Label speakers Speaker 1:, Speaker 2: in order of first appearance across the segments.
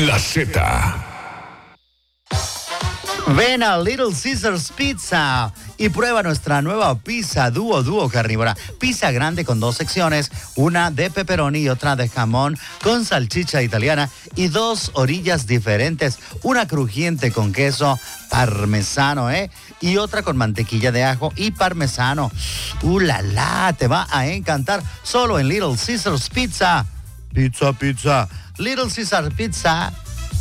Speaker 1: La Z.
Speaker 2: Ven a Little Caesars Pizza y prueba nuestra nueva pizza dúo carnívora. Pizza grande con 2 secciones, una de pepperoni y otra de jamón con salchicha italiana y 2 orillas diferentes. Una crujiente con queso parmesano, y otra con mantequilla de ajo y parmesano. La la, te va a encantar solo en Little Caesars Pizza. Pizza. Little Caesars Pizza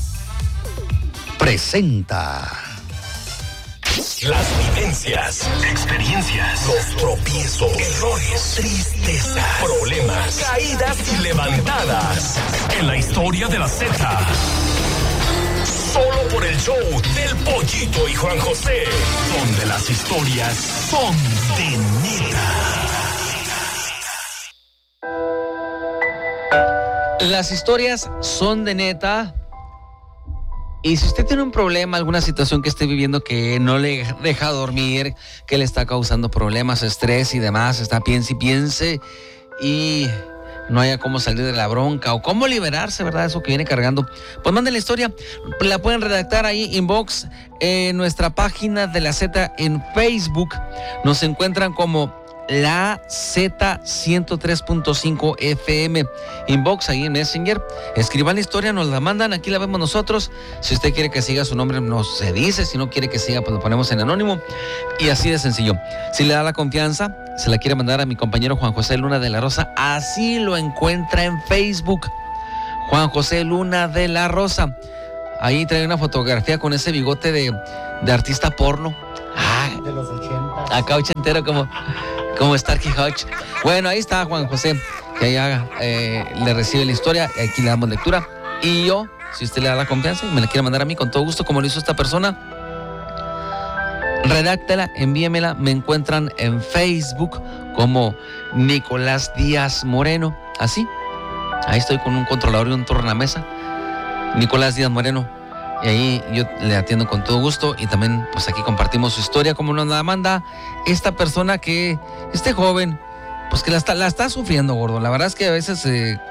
Speaker 2: presenta.
Speaker 1: Las vivencias, experiencias, los tropiezos, errores, tristezas, problemas, caídas y levantadas. En la historia de la Z. Solo por el show del Pollito y Juan José, donde las historias son de neta.
Speaker 3: Las historias son de neta. Y si usted tiene un problema, alguna situación que esté viviendo que no le deja dormir, que le está causando problemas, estrés y demás, está piense y no haya cómo salir de la bronca o cómo liberarse, ¿verdad? Eso que viene cargando. Pues manden la historia, la pueden redactar ahí, inbox, en nuestra página de la Z en Facebook. Nos encuentran como La Z 103.5 FM. Inbox ahí en Messenger. Escriban la historia, nos la mandan, aquí la vemos nosotros. Si usted quiere que siga su nombre, nos se dice. Si no quiere que siga, pues lo ponemos en anónimo. Y así de sencillo. Si le da la confianza, se la quiere mandar a mi compañero Juan José Luna de la Rosa. Así lo encuentra en Facebook. Juan José Luna de la Rosa. Ahí trae una fotografía con ese bigote de artista porno.
Speaker 2: De los 80.
Speaker 3: Acá ochentero como Starkey Hodge. Bueno, ahí está Juan José, que ya le recibe la historia, aquí le damos lectura. Y yo, si usted le da la confianza y me la quiere mandar a mí con todo gusto, como lo hizo esta persona, redáctela, envíemela. Me encuentran en Facebook como Nicolás Díaz Moreno. Así, ahí estoy con un controlador y un tornamesa. Nicolás Díaz Moreno. Y ahí yo le atiendo con todo gusto y también pues aquí compartimos su historia como nos la manda esta persona que, este joven, pues que la está sufriendo, gordo. La verdad es que a veces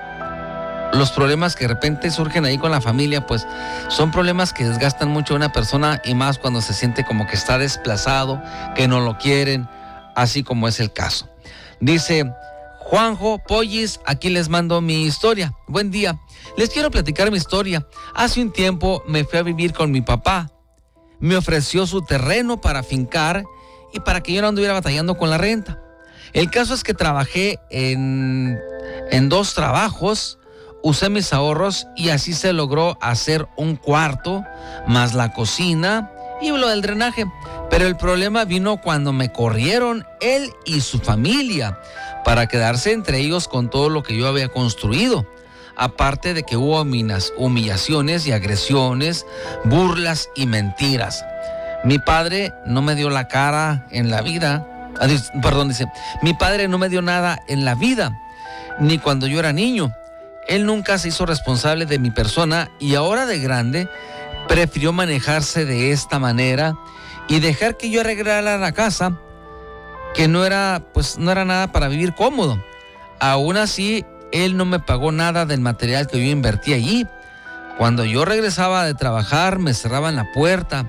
Speaker 3: los problemas que de repente surgen ahí con la familia, pues son problemas que desgastan mucho a una persona y más cuando se siente como que está desplazado, que no lo quieren, así como es el caso. Dice Juanjo, Pollis, aquí les mando mi historia. Buen día. Les quiero platicar mi historia. Hace un tiempo me fui a vivir con mi papá. Me ofreció su terreno para fincar y para que yo no anduviera batallando con la renta. El caso es que trabajé en 2 trabajos, usé mis ahorros y así se logró hacer un cuarto, más la cocina y lo del drenaje. Pero el problema vino cuando me corrieron él y su familia para quedarse entre ellos con todo lo que yo había construido. Aparte de que hubo humillaciones y agresiones, burlas y mentiras. Mi padre no me dio la cara en la vida. Dice, mi padre no me dio nada en la vida, ni cuando yo era niño. Él nunca se hizo responsable de mi persona y ahora de grande prefirió manejarse de esta manera y dejar que yo arreglara la casa, que no era nada para vivir cómodo. Aún así, él no me pagó nada del material que yo invertí allí. Cuando yo regresaba de trabajar, me cerraban la puerta.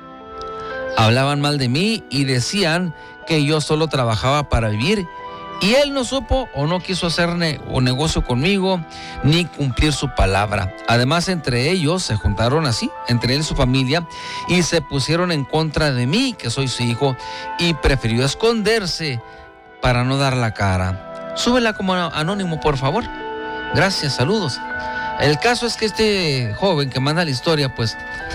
Speaker 3: Hablaban mal de mí y decían que yo solo trabajaba para vivir. Y él no supo o no quiso hacer negocio conmigo ni cumplir su palabra. Además, entre ellos se juntaron así, entre él y su familia, y se pusieron en contra de mí, que soy su hijo, y prefirió esconderse para no dar la cara. Súbela como anónimo, por favor. Gracias, saludos. El caso es que este joven que manda la historia, pues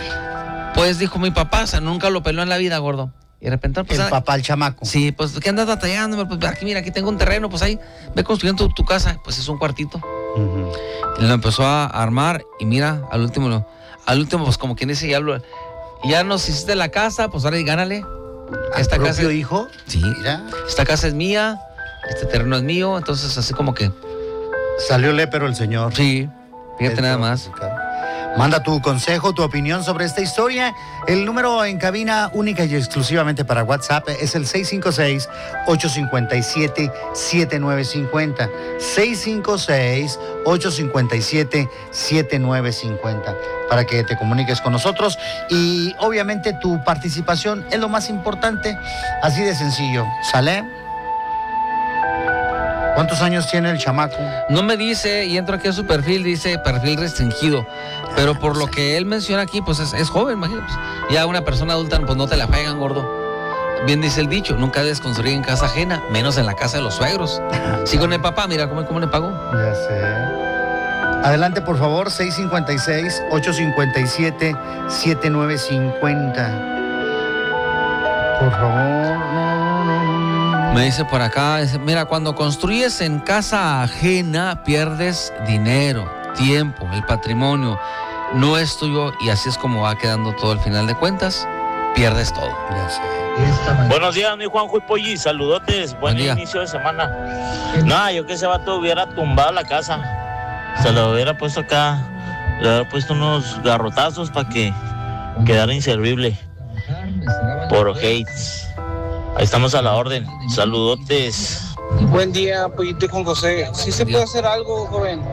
Speaker 3: dijo mi papá, o sea, nunca lo peló en la vida, gordo. Y de repente, pues,
Speaker 2: el papá, el chamaco.
Speaker 3: Sí, pues, ¿qué andas batallando? Pues aquí, mira, aquí tengo un terreno, pues ahí, ve construyendo tu casa. Pues es un cuartito. Uh-huh. Y lo empezó a armar y mira, al último, pues como quien dice, ya nos hiciste la casa, pues ahora y gánale.
Speaker 2: ¿Esta casa hijo?
Speaker 3: Sí. Mira. Esta casa es mía, este terreno es mío, entonces así como que...
Speaker 2: Salió lépero el señor.
Speaker 3: Sí, fíjate nada más.
Speaker 2: Manda tu consejo, tu opinión sobre esta historia. El número en cabina única y exclusivamente para WhatsApp es el 656-857-7950. 656-857-7950. para que te comuniques con nosotros. Y obviamente tu participación es lo más importante, así de sencillo. ¿Sale? ¿Cuántos años tiene el chamaco?
Speaker 3: No me dice, y entro aquí a su perfil, dice perfil restringido. Pero por lo que él menciona aquí, pues es joven, imagínate. Pues, ya una persona adulta, pues no te la pegan, gordo. Bien dice el dicho, nunca debes construir en casa ajena, menos en la casa de los suegros. Sí, con el papá, mira cómo le pagó.
Speaker 2: Ya sé. Adelante, por favor, 656-857-7950. Por favor, no.
Speaker 3: Me dice por acá, dice, mira, cuando construyes en casa ajena, pierdes dinero, tiempo, el patrimonio no es tuyo y así es como va quedando todo al final de cuentas, pierdes todo.
Speaker 2: Ya sé.
Speaker 4: Buenos días, mi Juanjo y Polly, saludotes, buen
Speaker 3: día.
Speaker 4: inicio de semana. No, yo que ese vato hubiera tumbado la casa, se lo hubiera puesto acá, le hubiera puesto unos garrotazos para que quedara inservible por hates. Ahí estamos a la orden, saludotes.
Speaker 5: Buen día, Pollito y Juan José. Sí se puede hacer algo, joven.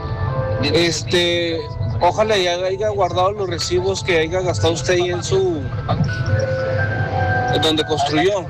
Speaker 5: Ojalá ya haya guardado los recibos que haya gastado usted ahí en su... donde construyó.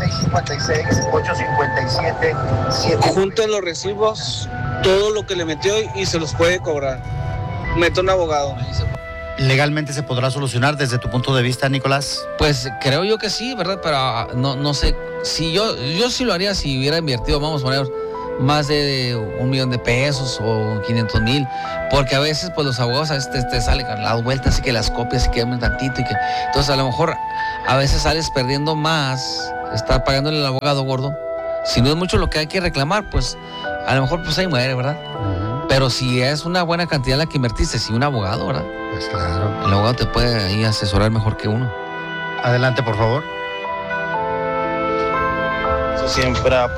Speaker 2: 656-857-7.
Speaker 5: Junten los recibos, todo lo que le metió y se los puede cobrar. Meta un abogado.
Speaker 2: ¿Legalmente se podrá solucionar desde tu punto de vista, Nicolás?
Speaker 3: Pues creo yo que sí, ¿verdad? Pero no sé, si yo sí lo haría si hubiera invertido, vamos a poner, más de $1,000,000 o 500,000, porque a veces pues los abogados a veces te salen a las vueltas y que las copias y que un tantito y que entonces a lo mejor a veces sales perdiendo más, estar pagándole al abogado, gordo. Si no es mucho lo que hay que reclamar, pues a lo mejor pues ahí muere, ¿verdad? Pero si es una buena cantidad la que invertiste, si un abogado, ¿verdad?
Speaker 2: Pues claro.
Speaker 3: El abogado te puede ahí asesorar mejor que uno.
Speaker 2: Adelante, por favor.
Speaker 4: Eso siempre